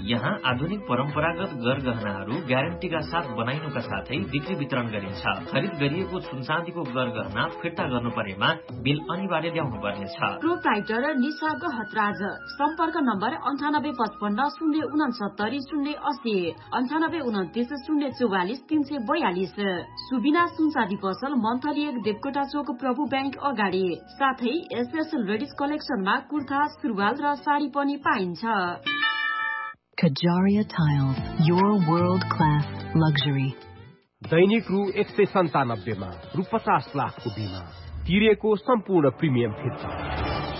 यहाँ आधुनिक परम्परागत गरगहनाहरू ग्यारेन्टीका साथ बनाइनुका साथै बिक्री वितरण गरिन्छ। खरिद गरिएको सुनचाँदीको गरगहना फिर्ता गर्नु परेमा बिल अनिवार्य ल्याउनु पर्नेछ। प्रोप्राइटर निशा गहतराज, सम्पर्क नम्बर 9855 069 080 9829 044 342। सुबिना सुनचाँदी पसल मन्थली 1 देवकोटा चोक प्रभु बैंक अगाडि। साथै एसएस लेडिज कलेक्सनमा कुर्ता, सुरुवाल र साडी पनि पाइन्छ। Kajaria Tiles, your world-class luxury. दैनिक रु 197 मा रु 50 लाखको बिमा तिरेको सम्पूर्ण प्रिमियम फिर्ता।